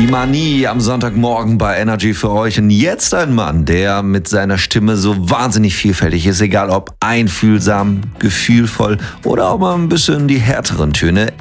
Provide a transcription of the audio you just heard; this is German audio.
Imani am Sonntagmorgen bei Energy für euch. Und jetzt ein Mann, der mit seiner Stimme so wahnsinnig vielfältig ist, egal ob einfühlsam, gefühlvoll oder auch mal ein bisschen die härteren Töne.